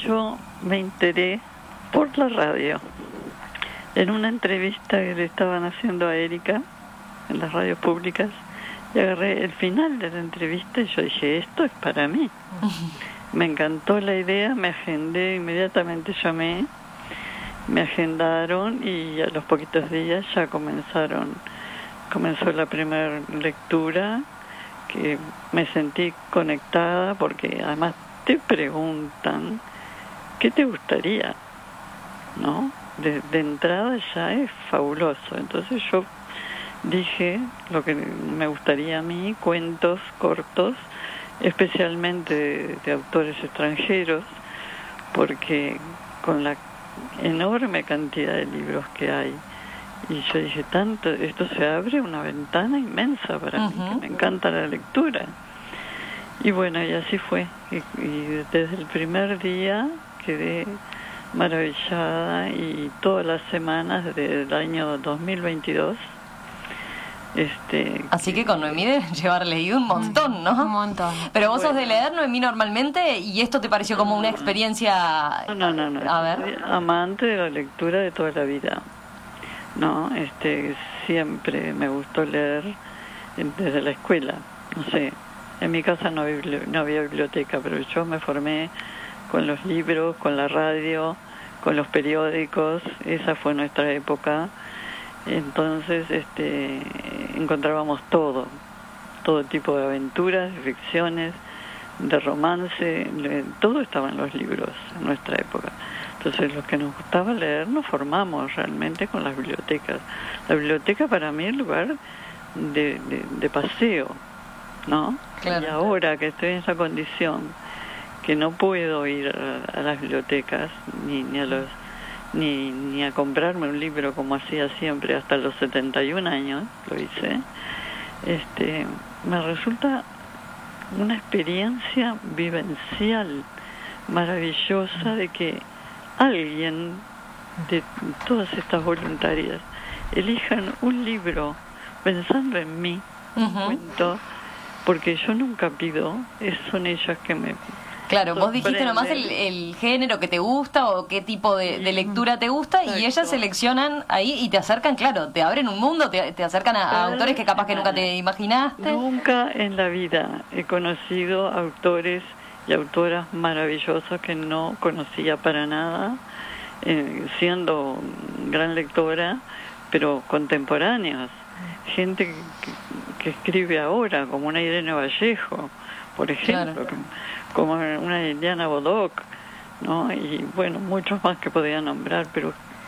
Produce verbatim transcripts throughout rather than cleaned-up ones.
yo me enteré por la radio, en una entrevista que le estaban haciendo a Erika en las radios públicas, y agarré el final de la entrevista y yo dije, esto es para mí. Me encantó la idea, me agendé, inmediatamente llamé, me agendaron y a los poquitos días ya comenzaron, comenzó la primera lectura, que me sentí conectada porque además te preguntan ¿qué te gustaría? ¿No? De, de entrada ya es fabuloso. Entonces yo dije lo que me gustaría a mí, cuentos cortos, especialmente de, de autores extranjeros, porque con la enorme cantidad de libros que hay, y yo dije, tanto, esto se abre una ventana inmensa para uh-huh. mí, que me encanta la lectura. Y bueno, y así fue. Y, y desde el primer día quedé maravillada, y todas las semanas desde el año dos mil veintidós. Este, Así que con Noemí debes llevar leído un montón, ¿no? Un montón. Pero vos bueno. sos de leer, Noemí, normalmente, y esto te pareció como una experiencia... No, no, no. A ver. Soy amante de la lectura de toda la vida. No, este, siempre me gustó leer desde la escuela. No sé, en mi casa no había, no había biblioteca, pero yo me formé con los libros, con la radio, con los periódicos. Esa fue nuestra época. Entonces este, encontrábamos todo, todo tipo de aventuras, de ficciones, de romance, todo estaba en los libros en nuestra época. Entonces los que nos gustaba leer nos formamos realmente con las bibliotecas. La biblioteca para mí es el lugar de, de, de paseo, ¿no? Claro. Y ahora que estoy en esa condición, que no puedo ir a, a las bibliotecas ni, ni a los Ni, ni a comprarme un libro como hacía siempre hasta los setenta y un años, lo hice, este, me resulta una experiencia vivencial maravillosa de que alguien de todas estas voluntarias elijan un libro pensando en mí, uh-huh. un cuento, porque yo nunca pido, es, son ellas que me... Claro, vos dijiste nomás el, el género que te gusta o qué tipo de, de lectura te gusta. Exacto. Y ellas seleccionan ahí y te acercan, claro, te abren un mundo, te, te acercan a, a autores que capaz que nunca te imaginaste. Nunca en la vida he conocido autores y autoras maravillosos que no conocía para nada, eh, siendo gran lectora, pero contemporáneos. Gente que, que escribe ahora, como una Irene Vallejo, por ejemplo, claro. como una Liliana Bodoc, ¿no? Y bueno, muchos más que podía nombrar, pero...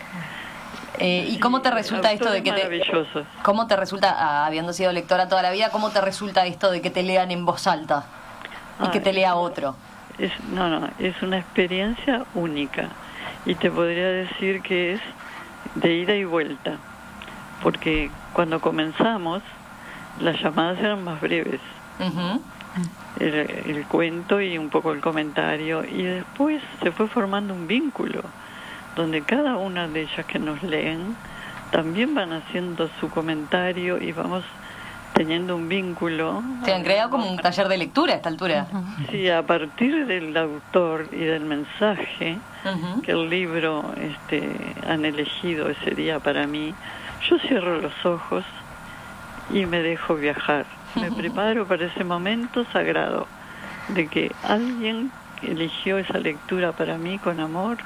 Eh, ¿Y cómo te resulta esto de que te... ¿Cómo te resulta, habiendo sido lectora toda la vida, cómo te resulta esto de que te lean en voz alta y ah, que te lea otro? Es, no, no, es una experiencia única, y te podría decir que es de ida y vuelta, porque cuando comenzamos las llamadas eran más breves. Uh-huh. El, el cuento y un poco el comentario, y después se fue formando un vínculo donde cada una de ellas que nos leen también van haciendo su comentario y vamos teniendo un vínculo. Se han creado como un taller de lectura a esta altura. Sí, a partir del autor y del mensaje uh-huh. que el libro este, han elegido ese día para mí, yo cierro los ojos y me dejo viajar. Me preparo para ese momento sagrado de que alguien eligió esa lectura para mí con amor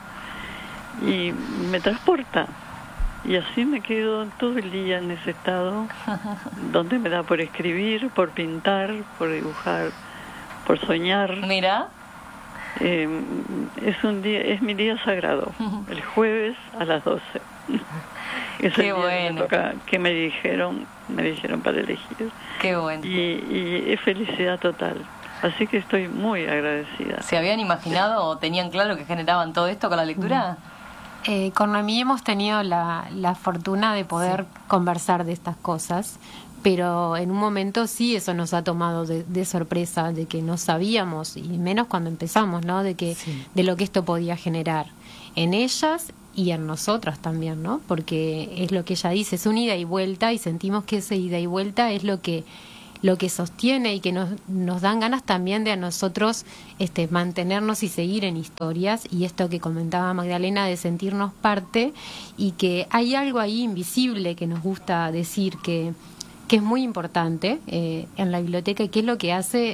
y me transporta. Y así me quedo todo el día en ese estado donde me da por escribir, por pintar, por dibujar, por soñar. Mira. Eh, es un día, es mi día sagrado, el jueves a las doce. Es Qué el día bueno. que me toca, que me dijeron, me dijeron para elegir. Qué bueno. Y, y es felicidad total. Así que estoy muy agradecida. ¿Se habían imaginado o tenían claro que generaban todo esto con la lectura? Eh, con Noemí hemos tenido la, la fortuna de poder sí. conversar de estas cosas, pero en un momento sí eso nos ha tomado de, de sorpresa, de que no sabíamos, y menos cuando empezamos, ¿no? De que sí. de lo que esto podía generar en ellas y en nosotras también, ¿no? Porque es lo que ella dice, es un ida y vuelta, y sentimos que ese ida y vuelta es lo que lo que sostiene y que nos, nos dan ganas también de a nosotros este, mantenernos y seguir en historias, y esto que comentaba Magdalena de sentirnos parte, y que hay algo ahí invisible que nos gusta decir que, que es muy importante eh, en la biblioteca, y que es lo que hace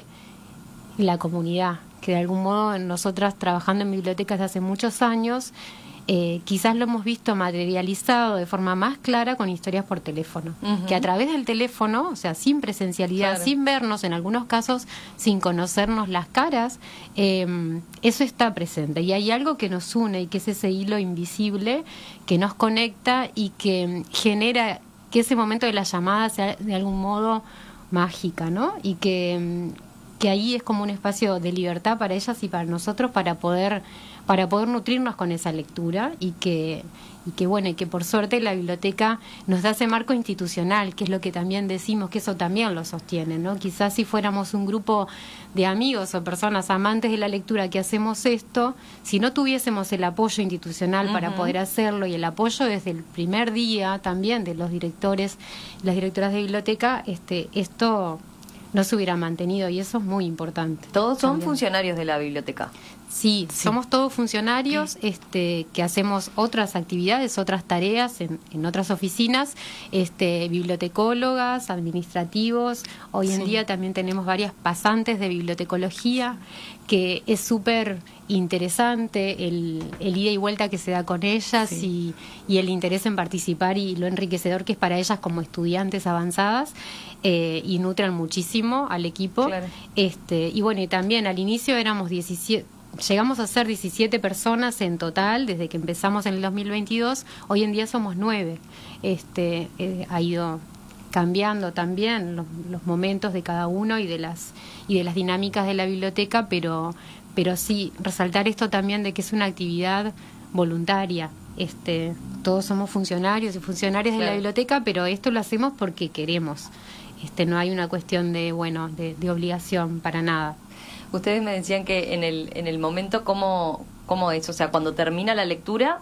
la comunidad, que de algún modo nosotras trabajando en bibliotecas hace muchos años, Eh, quizás lo hemos visto materializado de forma más clara con historias por teléfono, uh-huh. que a través del teléfono, o sea, sin presencialidad, claro. sin vernos, en algunos casos sin conocernos las caras, eh, eso está presente, y hay algo que nos une, y que es ese hilo invisible que nos conecta y que genera que ese momento de la llamada sea de algún modo mágica, ¿no? Y que, que ahí es como un espacio de libertad para ellas y para nosotros, para poder para poder nutrirnos con esa lectura, y que y que bueno, y que por suerte la biblioteca nos da ese marco institucional, que es lo que también decimos, que eso también lo sostiene, ¿no? Quizás si fuéramos un grupo de amigos o personas amantes de la lectura que hacemos esto, si no tuviésemos el apoyo institucional uh-huh. para poder hacerlo, y el apoyo desde el primer día también de los directores, las directoras de biblioteca, este esto no se hubiera mantenido, y eso es muy importante. ¿Todos son también funcionarios de la biblioteca? Sí, sí, somos todos funcionarios este, que hacemos otras actividades, otras tareas en, en otras oficinas, este, bibliotecólogas, administrativos. Hoy en sí. día también tenemos varias pasantes de bibliotecología, que es súper interesante el, el ida y vuelta que se da con ellas sí. y, y el interés en participar, y lo enriquecedor que es para ellas como estudiantes avanzadas, eh, y nutren muchísimo al equipo. Claro. Este, y bueno, y también al inicio éramos diecisiete, llegamos a ser diecisiete personas en total desde que empezamos en el dos mil veintidós. Hoy en día somos nueve. Este, eh, ha ido cambiando también los, los momentos de cada uno y de las y de las dinámicas de la biblioteca, pero pero sí resaltar esto también de que es una actividad voluntaria. Este, todos somos funcionarios y funcionarias claro. de la biblioteca, pero esto lo hacemos porque queremos. Este, no hay una cuestión de bueno de, de obligación para nada. Ustedes me decían que en el en el momento, ¿cómo, cómo es? O sea, cuando termina la lectura,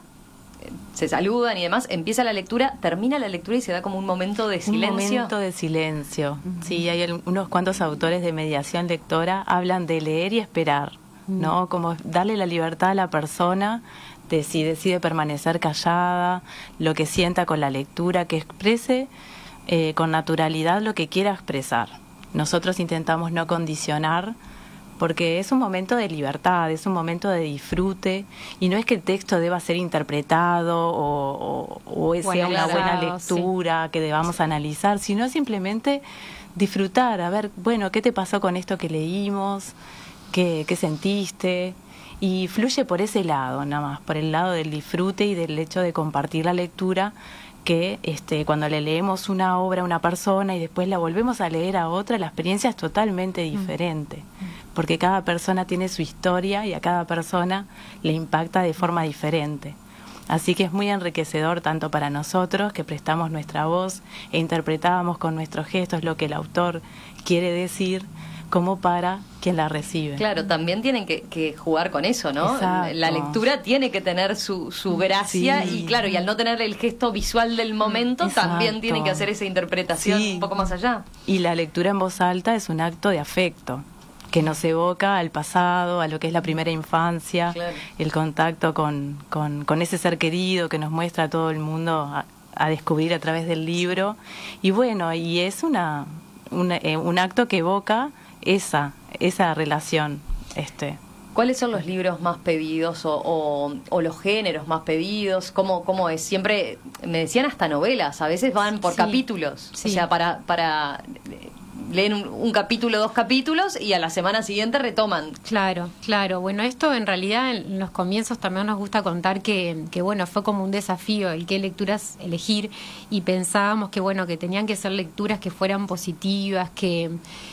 se saludan y demás, empieza la lectura, termina la lectura y se da como un momento de silencio. Un momento de silencio. Uh-huh. Sí, hay unos cuantos autores de mediación lectora, hablan de leer y esperar, uh-huh. ¿no? Como darle la libertad a la persona de si decide permanecer callada, lo que sienta con la lectura, que exprese eh, con naturalidad lo que quiera expresar. Nosotros intentamos no condicionar, porque es un momento de libertad, es un momento de disfrute, y no es que el texto deba ser interpretado o, o, o sea una buena lectura sí. que debamos sí. analizar, sino simplemente disfrutar, a ver, bueno, ¿qué te pasó con esto que leímos? ¿Qué, qué sentiste? Y fluye por ese lado, nada más, por el lado del disfrute y del hecho de compartir la lectura, que este, cuando le leemos una obra a una persona y después la volvemos a leer a otra, la experiencia es totalmente diferente, mm. porque cada persona tiene su historia y a cada persona le impacta de forma diferente. Así que es muy enriquecedor tanto para nosotros, que prestamos nuestra voz e interpretamos con nuestros gestos lo que el autor quiere decir, como para quien la recibe. Claro, también tienen que, que jugar con eso, ¿no? Exacto. La lectura tiene que tener su, su gracia sí. y claro, y al no tener el gesto visual del momento, exacto. también tienen que hacer esa interpretación sí. un poco más allá. Y la lectura en voz alta es un acto de afecto, que nos evoca al pasado, a lo que es la primera infancia, claro. el contacto con, con, con ese ser querido que nos muestra a todo el mundo a, a descubrir a través del libro. Y bueno, y es una, una eh, un acto que evoca esa esa relación. este ¿Cuáles son los libros más pedidos o, o, o los géneros más pedidos? ¿Cómo, cómo es? Siempre me decían hasta novelas, a veces van por sí, capítulos, sí. o sea, para para leen un, un capítulo, dos capítulos y a la semana siguiente retoman. Claro, claro. Bueno, esto en realidad en los comienzos también nos gusta contar que, que bueno, fue como un desafío el qué lecturas elegir, y pensábamos que bueno, que tenían que ser lecturas que fueran positivas, que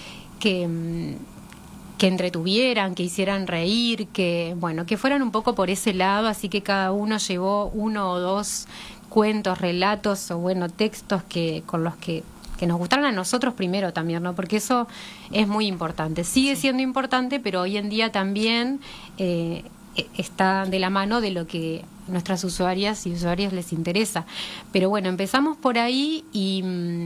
que que entretuvieran, que hicieran reír, que bueno, que fueran un poco por ese lado, así que cada uno llevó uno o dos cuentos, relatos o bueno, textos que con los que que nos gustaran a nosotros primero también, ¿no? Porque eso es muy importante. Sigue sí. siendo importante, pero hoy en día también eh, está de la mano de lo que nuestras usuarias y usuarios les interesa. Pero bueno, empezamos por ahí y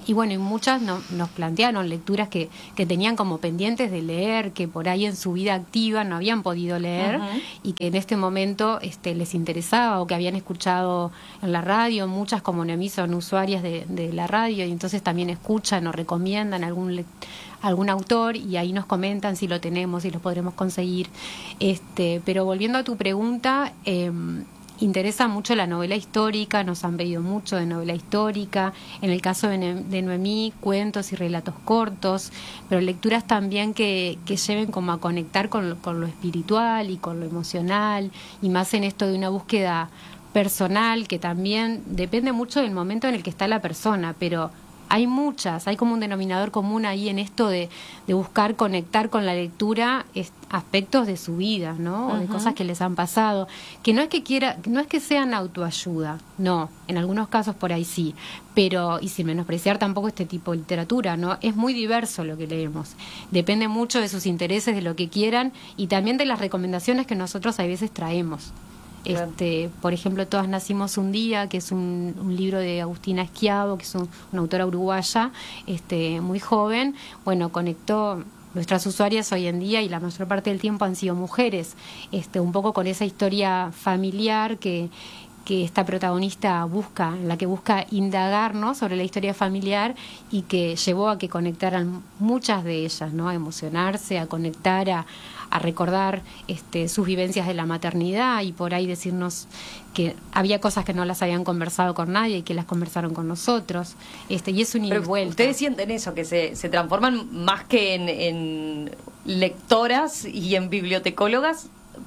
Y bueno, y muchas no, nos plantearon lecturas que, que tenían como pendientes de leer, que por ahí en su vida activa no habían podido leer, uh-huh. y que en este momento este, les interesaba o que habían escuchado en la radio. Muchas, como Noemí, son usuarias de, de la radio y entonces también escuchan o recomiendan algún le- algún autor y ahí nos comentan si lo tenemos, si lo podremos conseguir. Este, pero volviendo a tu pregunta, eh, interesa mucho la novela histórica, nos han pedido mucho de novela histórica, en el caso de, ne- de Noemí, cuentos y relatos cortos, pero lecturas también que, que lleven como a conectar con, con lo espiritual y con lo emocional, y más en esto de una búsqueda personal que también depende mucho del momento en el que está la persona, pero hay muchas, hay como un denominador común ahí en esto de, de buscar conectar con la lectura es, aspectos de su vida, ¿no? O de uh-huh. cosas que les han pasado, que no es que quiera, no es que sean autoayuda, no, en algunos casos por ahí sí, pero, y sin menospreciar tampoco este tipo de literatura, ¿no? Es muy diverso lo que leemos, depende mucho de sus intereses, de lo que quieran, y también de las recomendaciones que nosotros a veces traemos. Este, por ejemplo, Todas nacimos un día, que es un, un libro de Agustina Schiavo, que es un, una autora uruguaya, este, muy joven. Bueno, conectó, nuestras usuarias hoy en día y la mayor parte del tiempo han sido mujeres, este, un poco con esa historia familiar que que esta protagonista busca, en la que busca indagar, ¿no?, sobre la historia familiar, y que llevó a que conectaran muchas de ellas, ¿no?, a emocionarse, a conectar, a, a recordar este, sus vivencias de la maternidad, y por ahí decirnos que había cosas que no las habían conversado con nadie y que las conversaron con nosotros, este, y es un ida y vuelta. ¿Ustedes sienten eso, que se, se transforman más que en, en lectoras y en bibliotecólogas?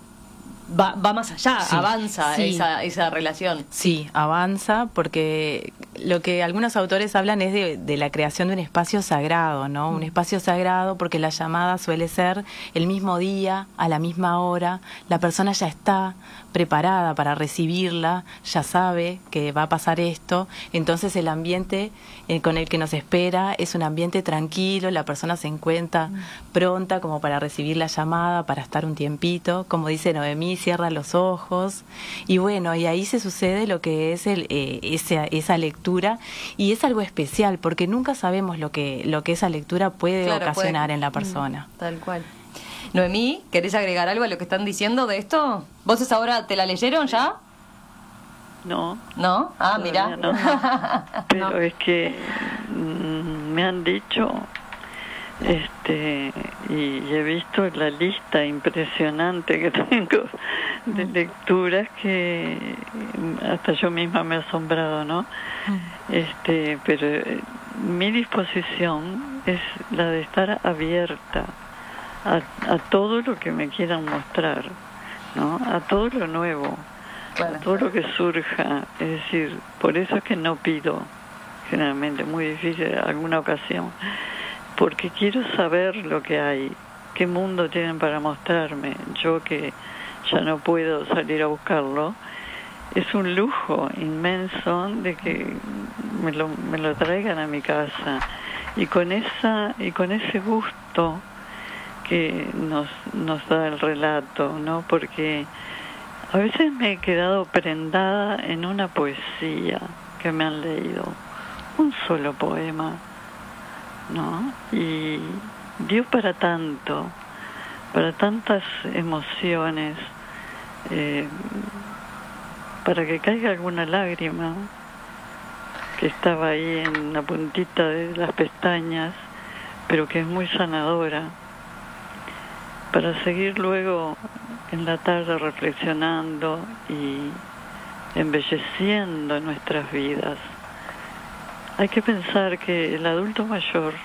Va, va más allá, sí, avanza sí. Esa, esa relación. Sí, avanza, porque lo que algunos autores hablan es de, de la creación de un espacio sagrado, ¿no? Mm. Un espacio sagrado porque la llamada suele ser el mismo día, a la misma hora, la persona ya está preparada para recibirla, ya sabe que va a pasar esto, entonces el ambiente eh, con el que nos espera es un ambiente tranquilo, la persona se encuentra mm. pronta como para recibir la llamada, para estar un tiempito, como dice Noemí, cierra los ojos, y bueno, y ahí se sucede lo que es el, eh, esa, esa lectura, y es algo especial, porque nunca sabemos lo que, lo que esa lectura puede claro, ocasionar puede. en la persona. Mm, tal cual. Noemí, ¿querés agregar algo a lo que están diciendo de esto? ¿Vos esa ahora te la leyeron ya? No. ¿No? Ah, mira. No. Pero no. Es que mm, me han dicho, este, y he visto la lista impresionante que tengo de lecturas que hasta yo misma me he asombrado, ¿no? Este, pero eh, mi disposición es la de estar abierta A, a todo lo que me quieran mostrar, ¿no? A todo lo nuevo, claro. A todo lo que surja. Es decir, por eso es que no pido, generalmente, muy difícil en alguna ocasión, porque quiero saber lo que hay, qué mundo tienen para mostrarme. Yo que ya no puedo salir a buscarlo, es un lujo inmenso de que me lo, me lo traigan a mi casa, y con esa y con ese gusto que nos nos da el relato, ¿no? Porque a veces me he quedado prendada en una poesía que me han leído, un solo poema, ¿no? Y dio para tanto, para tantas emociones, eh, para que caiga alguna lágrima que estaba ahí en la puntita de las pestañas, pero que es muy sanadora, para seguir luego en la tarde reflexionando y embelleciendo nuestras vidas. Hay que pensar que el adulto mayor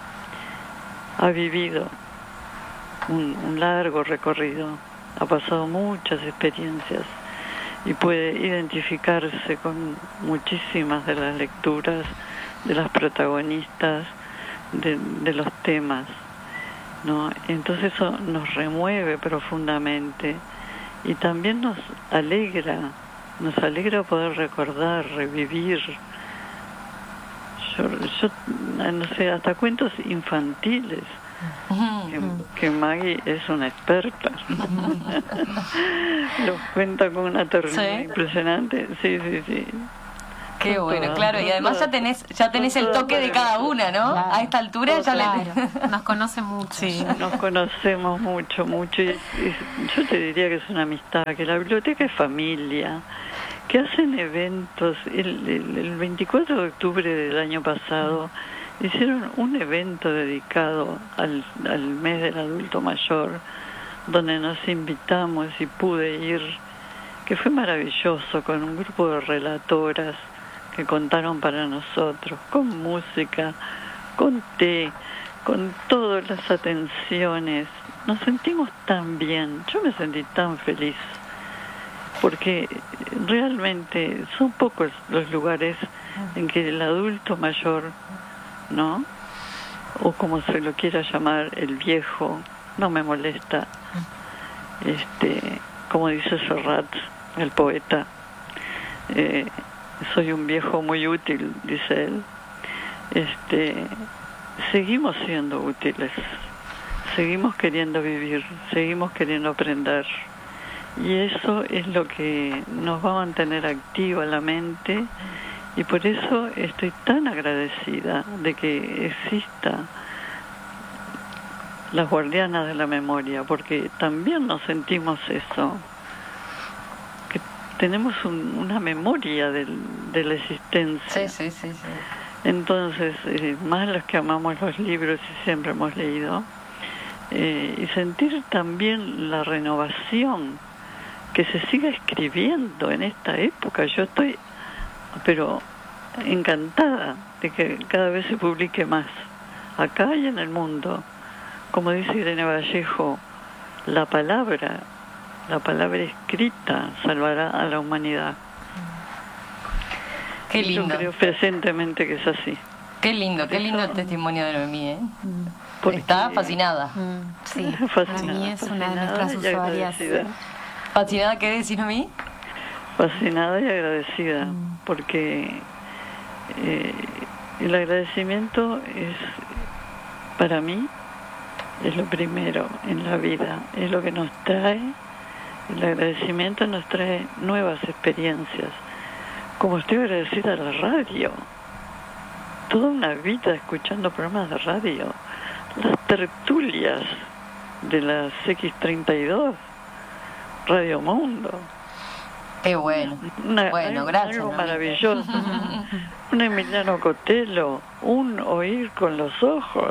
ha vivido un, un largo recorrido, ha pasado muchas experiencias y puede identificarse con muchísimas de las lecturas, de las protagonistas, de, de los temas, ¿no? Entonces eso nos remueve profundamente y también nos alegra, nos alegra poder recordar, revivir. Yo, yo no sé, hasta cuentos infantiles, que, que Maggie es una experta. Los cuenta con una ternura ¿Sí? impresionante. Sí, sí, sí. Qué Son bueno, todas, claro, y son además ya todas- tenés ya tenés son el todas toque de cada una, ¿no? Claro. A esta altura ya le Claro, nos conoce mucho. Sí. Nos conocemos mucho, mucho. Y, y yo te diría que es una amistad, que la biblioteca es familia, que hacen eventos. El, el, el veinticuatro de octubre del año pasado hicieron un evento dedicado al, al mes del adulto mayor, donde nos invitamos y pude ir, que fue maravilloso, con un grupo de relatoras que contaron para nosotros, con música, con té, con todas las atenciones. Nos sentimos tan bien, yo me sentí tan feliz, porque realmente son pocos los lugares en que el adulto mayor, ¿no?, o como se lo quiera llamar, el viejo, no me molesta, este, como dice Serrat, el poeta, eh, soy un viejo muy útil, dice él. Este, seguimos siendo útiles, seguimos queriendo vivir, seguimos queriendo aprender, y eso es lo que nos va a mantener activa la mente, y por eso estoy tan agradecida de que exista las guardianas de la memoria, porque también nos sentimos eso, que tenemos un, una memoria del, de la existencia. Sí, sí, sí, sí. Entonces, eh, más los que amamos los libros y siempre hemos leído, eh, y sentir también la renovación, que se siga escribiendo en esta época. Yo estoy, pero encantada de que cada vez se publique más, acá y en el mundo. Como dice Irene Vallejo, la palabra, la palabra escrita salvará a la humanidad. Qué lindo. Yo creo fehacientemente que es así. Qué lindo, qué lindo el testimonio de Noemí, ¿eh? Porque- Está fascinada. Mm, sí, Fascinada, Noemí es una de fascinada nuestras y usuarias. agradecida. ¿Fascinada qué decís, Noemí? Fascinada y agradecida, porque eh, el agradecimiento es, para mí, es lo primero en la vida, es lo que nos trae, el agradecimiento nos trae nuevas experiencias. Como estoy agradecida a la radio, toda una vida escuchando programas de radio, las tertulias de las equis treinta y dos, Radio Mundo. Qué bueno. Una- Bueno, algo- gracias, Algo Noemí. maravilloso. Un Emiliano Cotelo, un oír con los ojos,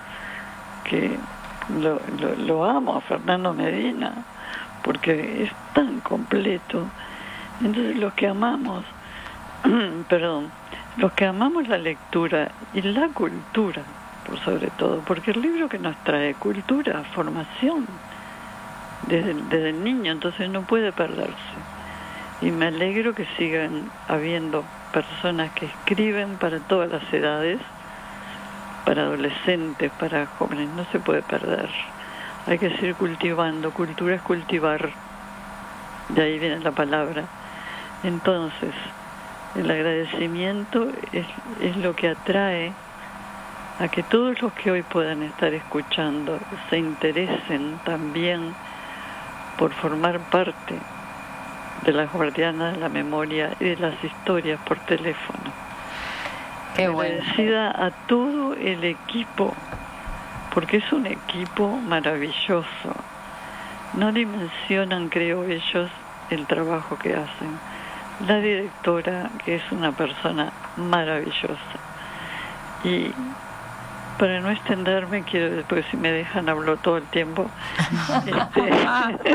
que lo, lo, lo amo a Fernando Medina, porque es tan completo. Entonces los que amamos, perdón, los que amamos la lectura y la cultura, por sobre todo, porque el libro que nos trae cultura, formación, desde, desde el niño, entonces no puede perderse. Y me alegro que sigan habiendo personas que escriben para todas las edades, para adolescentes, para jóvenes, no se puede perder. Hay que seguir cultivando, cultura es cultivar, de ahí viene la palabra. Entonces, el agradecimiento es, es lo que atrae a que todos los que hoy puedan estar escuchando se interesen también por formar parte de las guardianas de la memoria y de las historias por teléfono. Qué bueno. Agradecida a todo el equipo, porque es un equipo maravilloso. No dimensionan, creo ellos, el trabajo que hacen. La directora, que es una persona maravillosa. Y para no extenderme, quiero, después si me dejan hablo todo el tiempo, este,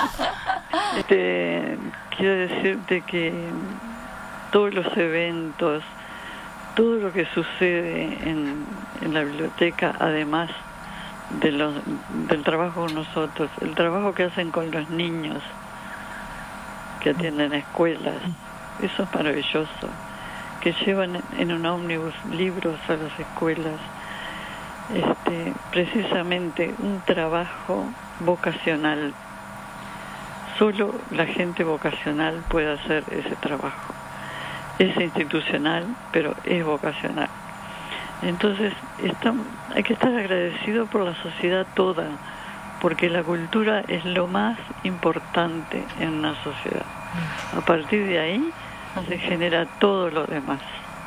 este, quiero decirte que todos los eventos, todo lo que sucede en, en la biblioteca, además de los, del trabajo con nosotros, el trabajo que hacen con los niños que atienden escuelas, eso es maravilloso, que llevan en un ómnibus libros a las escuelas, este, precisamente un trabajo vocacional. Solo la gente vocacional puede hacer ese trabajo. Es institucional, pero es vocacional. Entonces, está, hay que estar agradecido por la sociedad toda, porque la cultura es lo más importante en una sociedad. A partir de ahí se genera todo lo demás.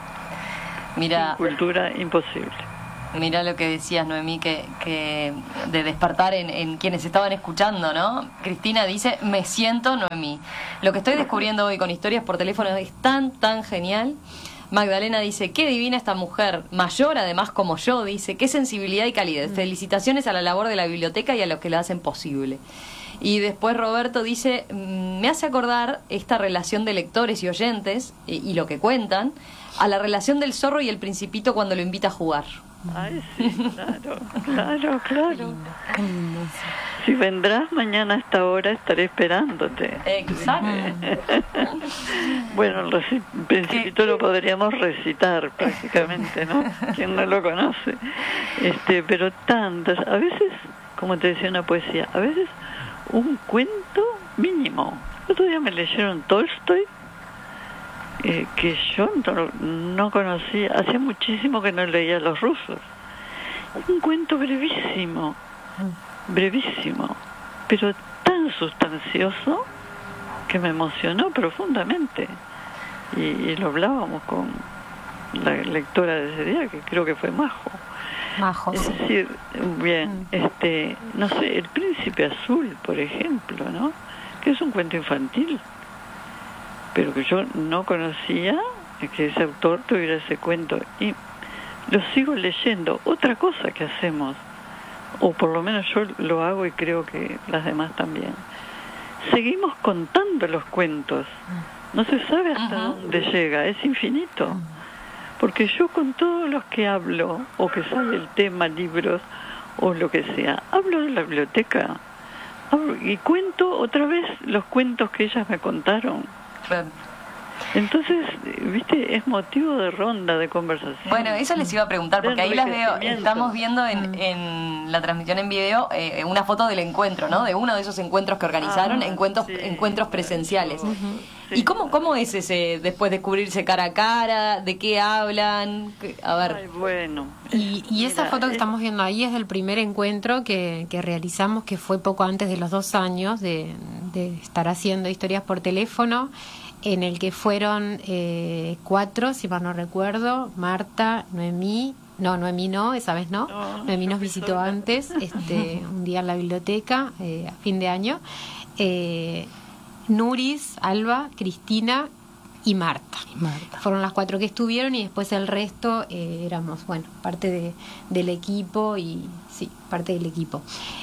Mira, Sin cultura, imposible. Mira lo que decías, Noemí, que, que de despertar en, en quienes estaban escuchando, ¿no? Cristina dice, me siento Noemí. Lo que estoy descubriendo hoy con historias por teléfono es tan, tan genial. Magdalena dice, qué divina esta mujer, mayor además como yo, dice, qué sensibilidad y calidez. Felicitaciones a la labor de la biblioteca y a los que la hacen posible. Y después Roberto dice, me hace acordar esta relación de lectores y oyentes, y, y lo que cuentan, a la relación del zorro y el principito cuando lo invita a jugar. Ay, sí, claro, claro, claro. Si vendrás mañana a esta hora, estaré esperándote. Exacto. Bueno, el reci- Principito lo podríamos recitar prácticamente, ¿no? Quien no lo conoce. Este, pero tantas, a veces, como te decía, una poesía, a veces un cuento mínimo. El otro día me leyeron Tolstoy, Eh, que yo no, no conocía, hacía muchísimo que no leía a los rusos. Un cuento brevísimo, brevísimo, pero tan sustancioso que me emocionó profundamente. Y, y lo hablábamos con la lectora de ese día, que creo que fue Majo. Majo, Es sí. decir, bien, este, no sé, El Príncipe Azul, por ejemplo, ¿no? Que es un cuento infantil, pero que yo no conocía, que ese autor tuviera ese cuento, y lo sigo leyendo. Otra cosa que hacemos, o por lo menos yo lo hago y creo que las demás también, seguimos contando los cuentos, no se sabe hasta uh-huh. dónde llega, es infinito, porque yo con todos los que hablo, o que sale el tema, libros, o lo que sea, hablo de la biblioteca, hablo, y cuento otra vez los cuentos que ellas me contaron. Entonces, viste, es motivo de ronda, de conversación. Bueno, eso les iba a preguntar, porque ahí las veo, estamos viendo en, en la transmisión en video eh, una foto del encuentro, ¿no? De uno de esos encuentros que organizaron, ah, encuentros, sí, encuentros presenciales. Uh-huh. Sí. ¿Y cómo, cómo es ese, después descubrirse cara a cara? ¿De qué hablan? A ver. Ay, bueno. Y, y esa Mira, foto que es... estamos viendo ahí es del primer encuentro que, que realizamos, que fue poco antes de los dos años de, de estar haciendo historias por teléfono, en el que fueron eh, cuatro, si mal no recuerdo, Marta, Noemí, no, Noemí no, esa vez no, no Noemí nos visitó sola. antes, este, un día en la biblioteca, eh, a fin de año, eh, Nuris, Alba, Cristina y Marta. Marta. Fueron las cuatro que estuvieron y después el resto eh, éramos, bueno, parte de, del equipo y sí, parte del equipo.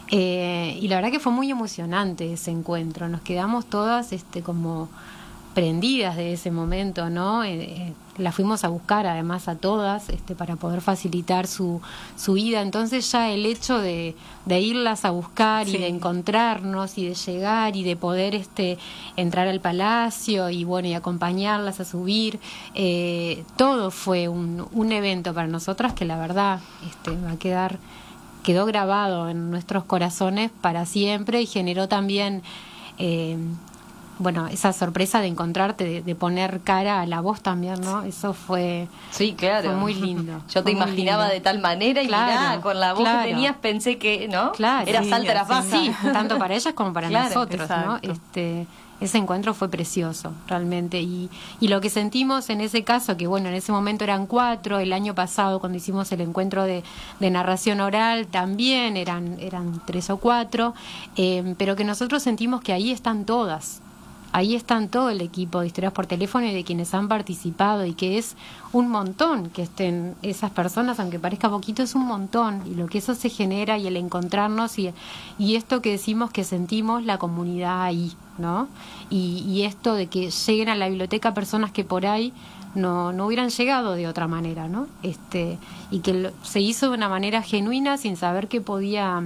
Eh, y la verdad que fue muy emocionante ese encuentro, nos quedamos todas este, como prendidas de ese momento, ¿no? Eh, la fuimos a buscar además a todas este, para poder facilitar su, su ida. Entonces ya el hecho de, de irlas a buscar sí. y de encontrarnos y de llegar y de poder este, entrar al palacio y bueno y acompañarlas a subir, eh, todo fue un, un evento para nosotras que la verdad este, va a quedar, quedó grabado en nuestros corazones para siempre y generó también eh, bueno, esa sorpresa de encontrarte, de, de poner cara a la voz también, ¿no? Eso fue, sí, claro. fue muy lindo. Yo te imaginaba lindo. de tal manera y claro, mirá, con la voz claro. que tenías pensé que, ¿no? Claro, eras sí, alta, eras baja. Sí, tanto para ellas como para claro, nosotros, exacto. ¿no? Este, ese encuentro fue precioso, realmente. Y, y lo que sentimos en ese caso, que bueno, en ese momento eran cuatro, el año pasado cuando hicimos el encuentro de, de narración oral también eran, eran tres o cuatro, eh, pero que nosotros sentimos que ahí están todas. Ahí están todo el equipo de Historias por Teléfono y de quienes han participado y que es un montón que estén esas personas, aunque parezca poquito, es un montón y lo que eso se genera y el encontrarnos y, y esto que decimos que sentimos la comunidad ahí, ¿no? Y, y esto de que lleguen a la biblioteca personas que por ahí no, no hubieran llegado de otra manera, ¿no? Este, y que lo, se hizo de una manera genuina sin saber qué podía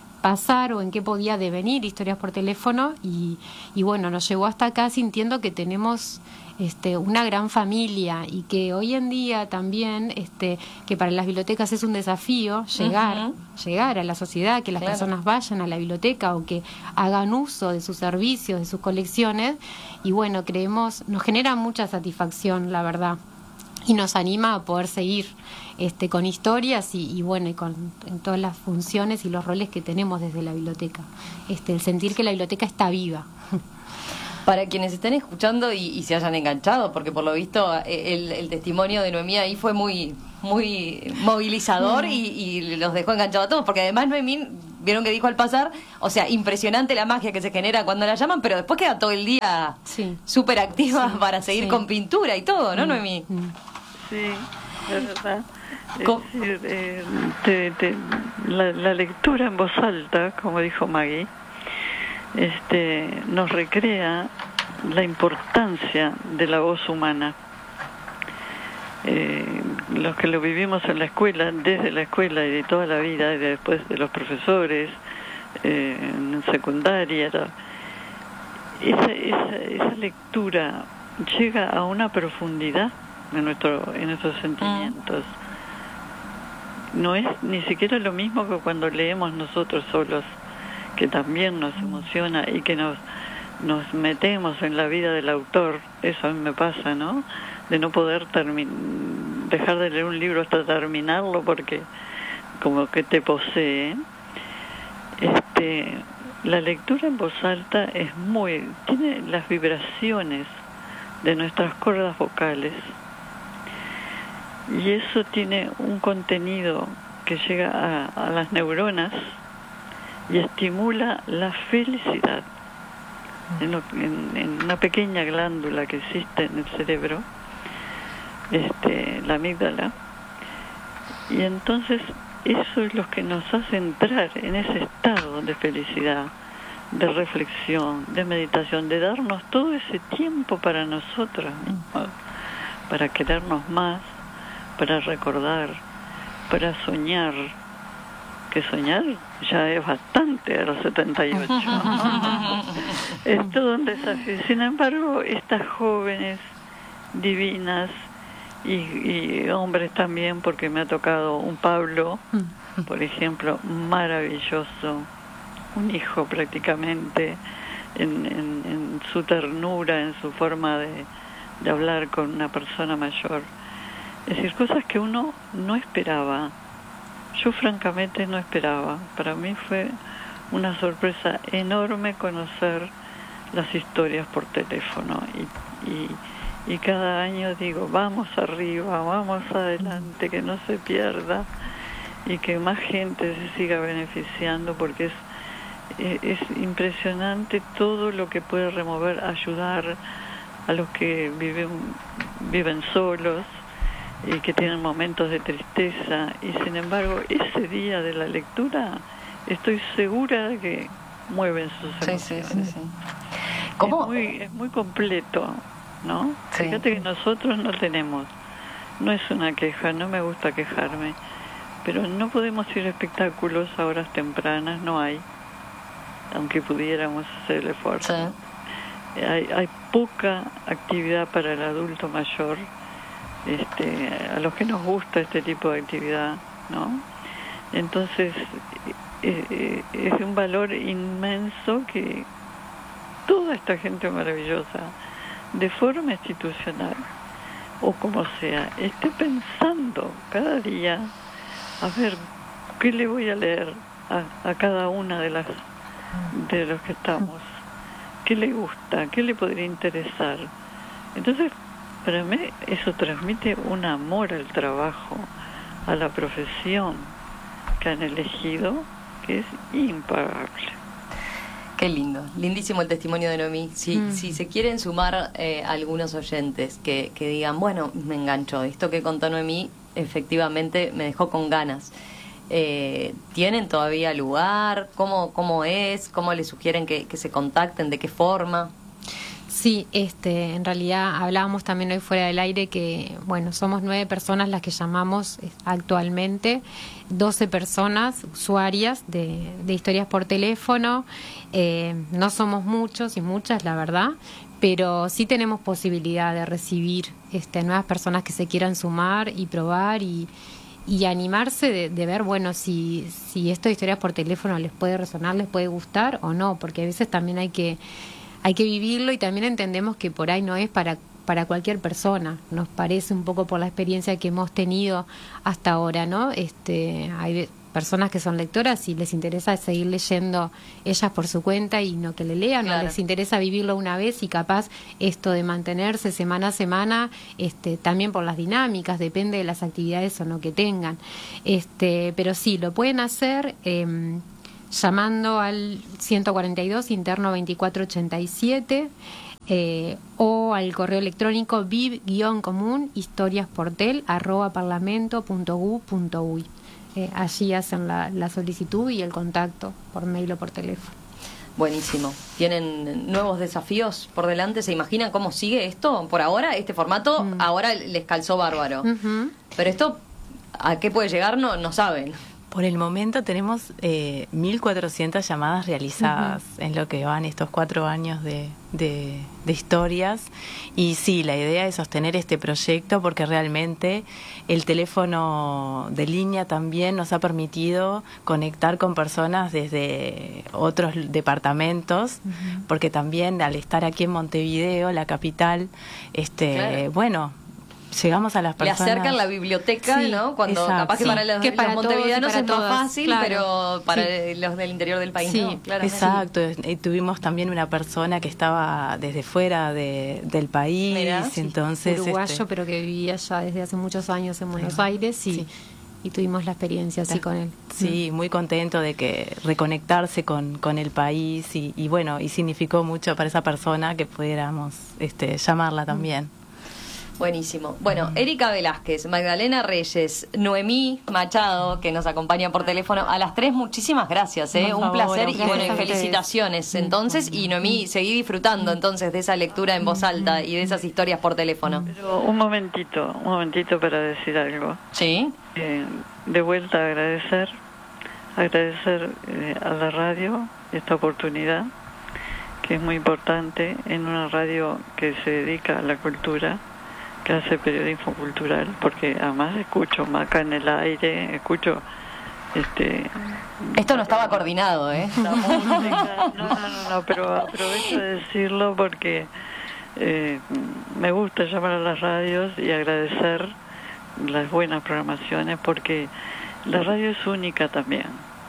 pasar o en qué podía devenir Historias por Teléfono y, y bueno, nos llevó hasta acá sintiendo que tenemos este, una gran familia y que hoy en día también este, que para las bibliotecas es un desafío llegar, uh-huh. llegar a la sociedad, que las claro. personas vayan a la biblioteca o que hagan uso de sus servicios, de sus colecciones y bueno, creemos, nos genera mucha satisfacción, la verdad. Y nos anima a poder seguir este, con historias y, y bueno y con en todas las funciones y los roles que tenemos desde la biblioteca. Este, el sentir que la biblioteca está viva. Para quienes estén escuchando y, y se hayan enganchado, porque por lo visto el, el testimonio de Noemí ahí fue muy muy movilizador y, y los dejó enganchados a todos, porque además Noemí, vieron que dijo al pasar, o sea, impresionante la magia que se genera cuando la llaman, pero después queda todo el día sí. súper activa sí, para seguir sí. con pintura y todo, ¿no, Noemí? Sí, es verdad. Es decir, eh, te, te, la, la lectura en voz alta, como dijo Maggie, este, nos recrea la importancia de la voz humana. Eh, los que lo vivimos en la escuela, desde la escuela y de toda la vida, y después de los profesores, eh, en secundaria, esa, esa, esa lectura llega a una profundidad en, nuestro, en nuestros sentimientos. No es ni siquiera lo mismo que cuando leemos nosotros solos, que también nos emociona y que nos nos metemos en la vida del autor. Eso a mí me pasa, ¿no? De no poder termin- dejar de leer un libro hasta terminarlo porque como que te posee. Este, la lectura en voz alta es muy, tiene las vibraciones de nuestras cuerdas vocales y eso tiene un contenido que llega a, a las neuronas y estimula la felicidad en, lo, en, en una pequeña glándula que existe en el cerebro, este, la amígdala, y entonces eso es lo que nos hace entrar en ese estado de felicidad, de reflexión, de meditación, de darnos todo ese tiempo para nosotras mismas, para querernos más, para recordar, para soñar, que soñar ya es bastante a los setenta y ocho. Es todo un desafío. Sin embargo, estas jóvenes divinas y, y hombres también, porque me ha tocado un Pablo, por ejemplo, maravilloso, un hijo prácticamente, en, en, en su ternura, en su forma de, de hablar con una persona mayor. Es decir, cosas que uno no esperaba. Yo francamente no esperaba. Para mí fue una sorpresa enorme conocer las historias por teléfono. Y, y, y cada año digo, vamos arriba, vamos adelante, que no se pierda y que más gente se siga beneficiando, porque es, es impresionante todo lo que puede remover, ayudar a los que viven, viven solos y que tienen momentos de tristeza, y sin embargo ese día de la lectura estoy segura de que mueven sus emociones. Sí, sí, sí, sí. ¿Cómo? Es muy, es muy completo, ¿no? Sí. Fíjate que nosotros no tenemos, no es una queja, no me gusta quejarme, pero no podemos ir a espectáculos a horas tempranas, no hay, aunque pudiéramos hacer el esfuerzo. Sí. Hay, hay poca actividad para el adulto mayor. Este, a los que nos gusta este tipo de actividad, ¿no? Entonces eh, es un valor inmenso que toda esta gente maravillosa, de forma institucional o como sea, esté pensando cada día a ver qué le voy a leer a, a cada una de las de los que estamos, qué le gusta, qué le podría interesar. Entonces, para mí eso transmite un amor al trabajo, a la profesión que han elegido, que es impagable. Qué lindo, lindísimo el testimonio de Noemí. Si, mm. si se quieren sumar eh, algunos oyentes que, que digan, bueno, me enganchó, esto que contó Noemí efectivamente me dejó con ganas. Eh, ¿Tienen todavía lugar? ¿Cómo, cómo es? ¿Cómo les sugieren que, que se contacten? ¿De qué forma? Sí, este, en realidad hablábamos también hoy fuera del aire que, bueno, somos nueve personas las que llamamos actualmente, doce personas usuarias de, de historias por teléfono. Eh, no somos muchos y muchas, la verdad, pero sí tenemos posibilidad de recibir este, nuevas personas que se quieran sumar y probar y, y animarse de, de ver, bueno, si, si esto de historias por teléfono les puede resonar, les puede gustar o no, porque a veces también hay que Hay que vivirlo y también entendemos que por ahí no es para, para cualquier persona. Nos parece un poco por la experiencia que hemos tenido hasta ahora, ¿no? Este, hay, personas que son lectoras, si les interesa seguir leyendo ellas por su cuenta y no que le lean, Claro. o les interesa vivirlo una vez y capaz esto de mantenerse semana a semana, este, también por las dinámicas, depende de las actividades o no que tengan. Este, pero sí, lo pueden hacer eh, llamando al ciento cuarenta y dos interno veinticuatro ochenta y siete eh, o al correo electrónico viv-común historiasportel arroba parlamento punto gu punto uy. Eh, allí hacen la, la solicitud y el contacto por mail o por teléfono. Buenísimo. ¿Tienen nuevos desafíos por delante? ¿Se imaginan cómo sigue esto? Por ahora, este formato, Mm. ahora les calzó bárbaro. Ujú. Pero esto, ¿a qué puede llegar? No, no saben. Por el momento tenemos eh, mil cuatrocientas llamadas realizadas uh-huh. en lo que van estos cuatro años de, de, de historias. Y sí, la idea es sostener este proyecto porque realmente el teléfono de línea también nos ha permitido conectar con personas desde otros departamentos, uh-huh. porque también al estar aquí en Montevideo, la capital, este, claro. bueno... llegamos a las personas. Le acercan la biblioteca, sí, ¿no? Cuando exacto, capaz que sí. para los, que para los montevideanos es más todas, fácil, claro. pero para sí. los del interior del país sí, no. Claro, exacto. Sí. Tuvimos también una persona que estaba desde fuera de, del país, Mirá, entonces sí. uruguayo, este... pero que vivía ya desde hace muchos años en Buenos Ahí Aires y, sí. y tuvimos la experiencia así con él. Sí, muy contento de que reconectarse con, con el país y, y bueno, y significó mucho para esa persona que pudiéramos este, llamarla también. Buenísimo. Bueno, Erika Velázquez, Magdalena Reyes, Noemí Machado, que nos acompaña por teléfono. A las tres, muchísimas gracias, ¿eh? Por Un favor, placer y bueno, y felicitaciones. Entonces, y Noemí, seguí disfrutando entonces de esa lectura en voz alta y de esas historias por teléfono. Pero un momentito, un momentito para decir algo. Sí. Eh, de vuelta agradecer, agradecer eh, a la radio esta oportunidad, que es muy importante en una radio que se dedica a la cultura, que hace periodismo cultural, porque además escucho Maca en el aire, escucho este esto no estaba coordinado, ¿eh? la música, no, no, no, no, pero aprovecho de decirlo porque eh, me gusta llamar a las radios y agradecer las buenas programaciones, porque la radio es única también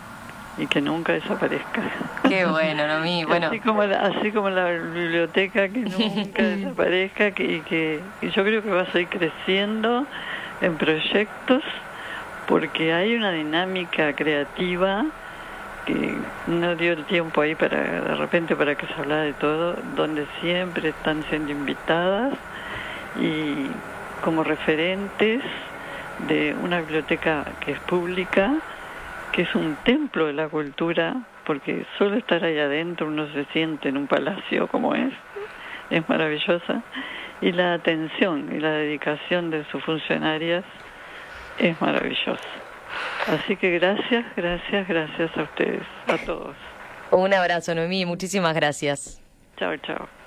y que nunca desaparezca. Qué bueno, Noemí. Bueno. Así como la, así como la biblioteca que nunca desaparezca, que, y que y yo creo que va a seguir creciendo en proyectos, porque hay una dinámica creativa que no dio el tiempo ahí para de repente para que se hablara de todo, donde siempre están siendo invitadas y como referentes de una biblioteca que es pública, que es un templo de la cultura, porque solo estar ahí adentro uno se siente en un palacio como es, es maravillosa, y la atención y la dedicación de sus funcionarias es maravillosa. Así que gracias, gracias, gracias a ustedes, a todos. Un abrazo, Noemí, muchísimas gracias. Chao, chao.